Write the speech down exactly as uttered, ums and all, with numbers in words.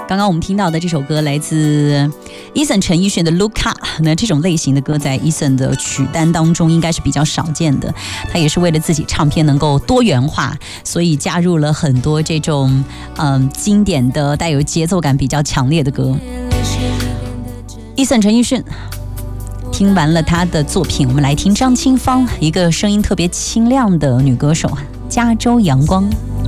刚刚我们听到的这首歌来自 Eason 陈奕迅的 Luca， 那这种类型的歌在 Eason 的曲单当中应该是比较少见的。他也是为了自己唱片能够多元化，所以加入了很多这种嗯经典的带有节奏感比较强烈的歌。Eason 陈奕迅，听完了他的作品，我们来听张清芳，一个声音特别清亮的女歌手，加州阳光。